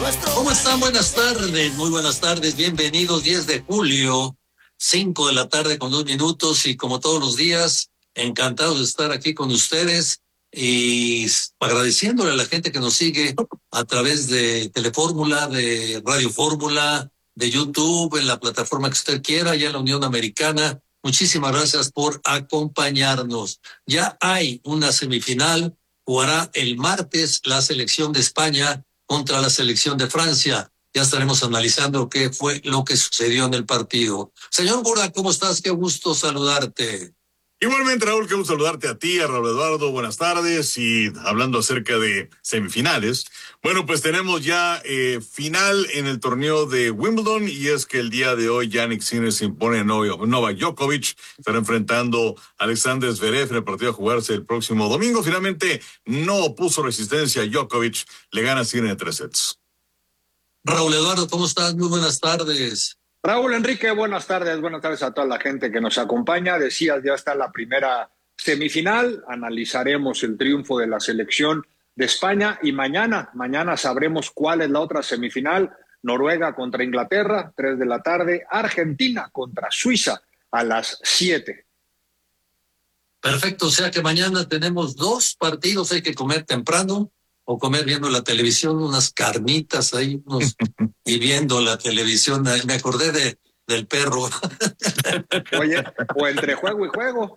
¿Cómo están? Buenas tardes, muy buenas tardes, bienvenidos, 10 de julio, 5 de la tarde con 2 minutos, y como todos los días, encantados de estar aquí con ustedes y agradeciéndole a la gente que nos sigue a través de Telefórmula, de Radio Fórmula, de YouTube, en la plataforma que usted quiera, allá en la Unión Americana. Muchísimas gracias por acompañarnos. Ya hay una semifinal, jugará el martes la selección de España contra la selección de Francia. Ya estaremos analizando qué fue lo que sucedió en el partido. Señor Burak, ¿cómo estás? Qué gusto saludarte. Igualmente, Raúl, qué gusto saludarte a ti, a Raúl Eduardo, buenas tardes. Y hablando acerca de semifinales, bueno, pues tenemos ya final en el torneo de Wimbledon, y es que el día de hoy Jannik Sinner se impone a Novak Djokovic, estará enfrentando a Alexander Zverev en el partido a jugarse el próximo domingo. Finalmente no opuso resistencia a Djokovic, le gana Sinner en 3 sets. Raúl Eduardo, ¿cómo estás? Muy buenas tardes. Raúl Enrique, buenas tardes a toda la gente que nos acompaña. Decías, ya está la primera semifinal, analizaremos el triunfo de la selección de España y mañana sabremos cuál es la otra semifinal. Noruega contra Inglaterra, 3 de la tarde, Argentina contra Suiza a las 7. Perfecto, o sea que mañana tenemos 2 partidos, hay que comer temprano o comer viendo la televisión, unas carnitas ahí, y viendo la televisión. Me acordé del perro. Oye, o entre juego y juego.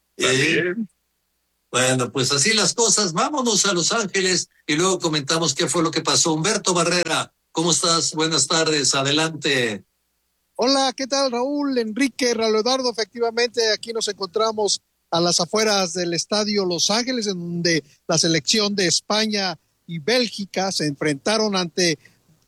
Bueno, pues así las cosas. Vámonos a Los Ángeles y luego comentamos qué fue lo que pasó. Humberto Barrera, ¿cómo estás? Buenas tardes, adelante. Hola, ¿qué tal, Raúl, Enrique, Raúl Eduardo? Efectivamente, aquí nos encontramos a las afueras del estadio Los Ángeles, en donde la selección de España y Bélgica se enfrentaron ante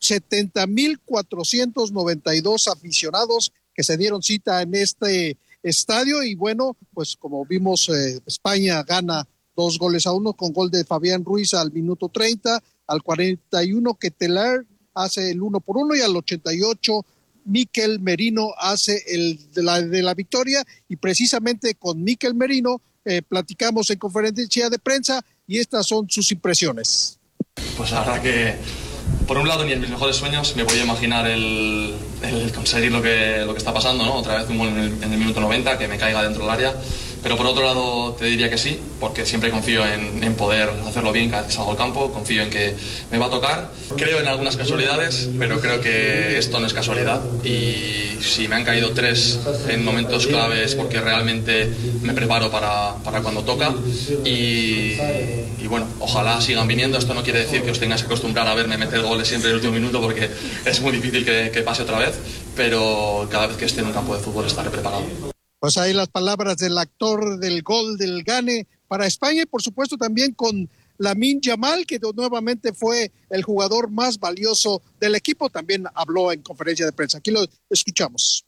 70,492 aficionados que se dieron cita en este estadio. Y bueno, pues como vimos, España gana 2-1 con gol de Fabián Ruiz al minuto 30, al 41 Ketelaere hace el 1-1 y al 88 Mikel Merino hace el de la victoria. Y precisamente con Mikel Merino platicamos en conferencia de prensa y estas son sus impresiones. Pues la verdad que, por un lado, ni en mis mejores sueños me podía imaginar el conseguir lo que está pasando, ¿no? Otra vez un gol en el minuto 90, que me caiga dentro del área. Pero por otro lado te diría que sí, porque siempre confío en poder hacerlo bien cada vez que salgo al campo, confío en que me va a tocar. Creo en algunas casualidades, pero creo que esto no es casualidad. Y si me han caído 3 en momentos claves, porque realmente me preparo para cuando toca. Y bueno, ojalá sigan viniendo. Esto no quiere decir que os tengáis que acostumbrar a verme meter goles siempre en el último minuto, porque es muy difícil que pase otra vez, pero cada vez que esté en un campo de fútbol estaré preparado. Pues ahí las palabras del actor del gol del Gane para España, y por supuesto también con Lamine Yamal, que nuevamente fue el jugador más valioso del equipo. También habló en conferencia de prensa. Aquí lo escuchamos.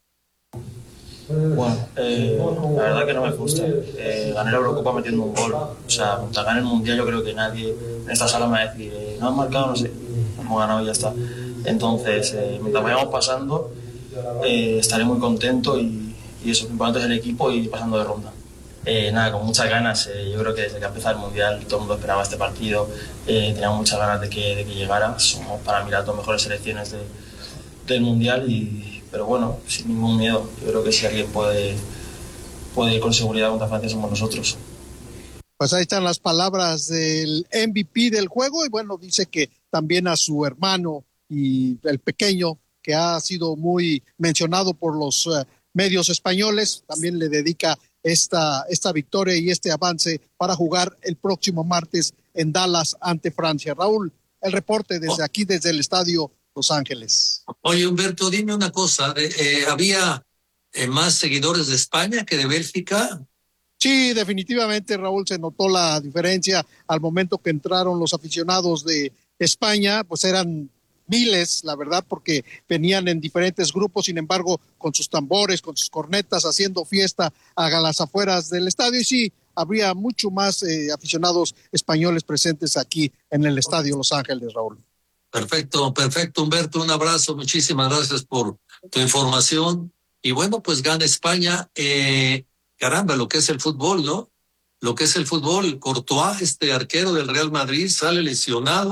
Bueno, la verdad que no me frustra. Gané la Eurocopa metiendo un gol. O sea, mientras gane el Mundial, yo creo que nadie en esta sala me va a decir no han marcado, no sé, hemos ganado y ya está. Entonces, mientras vayamos pasando, estaré muy contento y eso, lo importante es el equipo y pasando de ronda. Nada, con muchas ganas. Yo creo que desde que empezó el Mundial todo el mundo esperaba este partido. Teníamos muchas ganas de que llegara. Somos para mí las 2 mejores selecciones del Mundial, pero bueno, sin ningún miedo. Yo creo que si alguien puede ir con seguridad contra Francia somos nosotros. Pues ahí están las palabras del MVP del juego, y bueno, dice que también a su hermano y el pequeño, que ha sido muy mencionado por los medios españoles, también le dedica esta victoria y este avance para jugar el próximo martes en Dallas ante Francia. Raúl, el reporte desde aquí, desde el estadio Los Ángeles. Oye, Humberto, dime una cosa, ¿había más seguidores de España que de Bélgica? Sí, definitivamente, Raúl, se notó la diferencia al momento que entraron los aficionados de España. Pues eran miles, la verdad, porque venían en diferentes grupos, sin embargo, con sus tambores, con sus cornetas, haciendo fiesta a las afueras del estadio. Y sí, habría mucho más aficionados españoles presentes aquí en el estadio Los Ángeles, Raúl. Perfecto, Humberto, un abrazo, muchísimas gracias por tu información. Y bueno, pues gana España. Caramba, lo que es el fútbol, ¿no? Lo que es el fútbol. Courtois, arquero del Real Madrid, sale lesionado.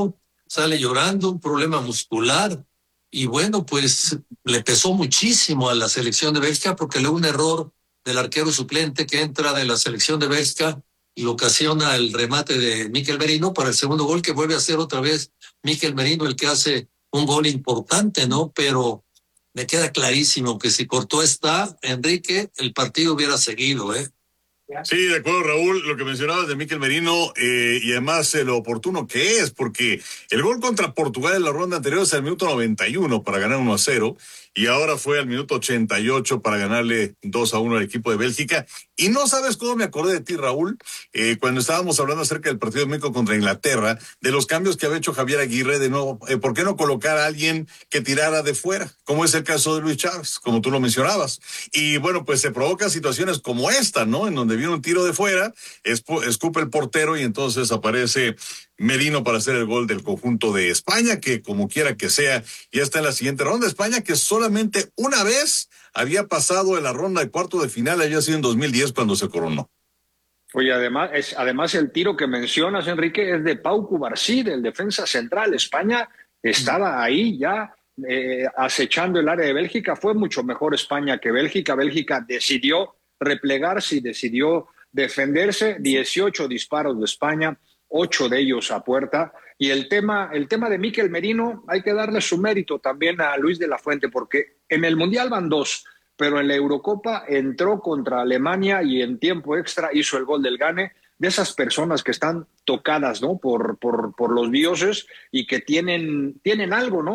sale llorando, un problema muscular, y bueno, pues le pesó muchísimo a la selección de Bélgica porque le un error del arquero suplente que entra de la selección de Bélgica y ocasiona el remate de Mikel Merino para el segundo gol, que vuelve a ser otra vez Mikel Merino el que hace un gol importante, ¿no? Pero me queda clarísimo que si Courtois está, Enrique, el partido hubiera seguido, ¿eh? Sí, de acuerdo, Raúl, lo que mencionabas de Mikel Merino y además lo oportuno que es, porque el gol contra Portugal en la ronda anterior es al minuto 91 para ganar 1-0 y ahora fue al minuto 88 para ganarle 2-1 al equipo de Bélgica. Y no sabes cómo me acordé de ti, Raúl, cuando estábamos hablando acerca del partido de México contra Inglaterra, de los cambios que había hecho Javier Aguirre, de no, ¿por qué no colocar a alguien que tirara de fuera? Como es el caso de Luis Chávez, como tú lo mencionabas. Y bueno, pues se provocan situaciones como esta, ¿no? En donde viene un tiro de fuera, escupe el portero y entonces aparece Merino para hacer el gol del conjunto de España, que como quiera que sea, ya está en la siguiente ronda. España que solamente una vez había pasado en la ronda de cuarto de final, había sido en 2010 cuando se coronó. Oye, además el tiro que mencionas, Enrique, es de Pau Cubarsí, del defensa central. España estaba ahí ya acechando el área de Bélgica. Fue mucho mejor España que Bélgica. Bélgica decidió replegarse y decidió defenderse. 18 disparos de España, 8 de ellos a puerta. Y el tema de Mikel Merino, hay que darle su mérito también a Luis de la Fuente, porque en el Mundial van 2, pero en la Eurocopa entró contra Alemania y en tiempo extra hizo el gol del gane. De esas personas que están tocadas, ¿no? por los dioses y que tienen algo, ¿no?